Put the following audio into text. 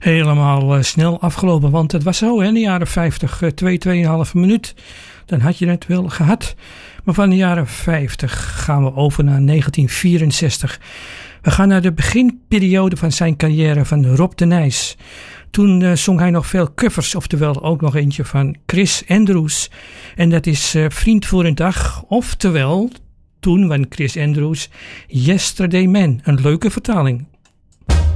helemaal snel afgelopen. Want het was zo, hè, in de jaren 50, 2,5 minuut. Dan had je het wel gehad. Maar van de jaren 50 gaan we over naar 1964. We gaan naar de beginperiode van zijn carrière van Rob de Nijs. Toen zong hij nog veel covers, oftewel ook nog eentje van Chris Andrews. En dat is Vriend voor een Dag, oftewel toen van Chris Andrews Yesterday Man. Een leuke vertaling.